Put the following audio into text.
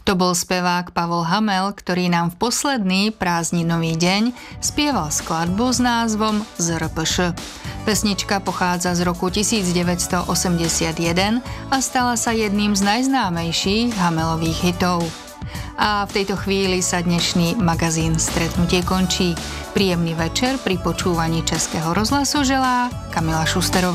To bol spevák Pavol Hamel, ktorý nám v posledný prázdninový deň spieval skladbu s názvom ZRPŠ. Pesnička pochádza z roku 1981 a stala sa jedným z najznámejších Hamelových hitov. A v tejto chvíli sa dnešný magazín Stretnutie končí. Príjemný večer pri počúvaní Českého rozhlasu želá Kamila Šusterová.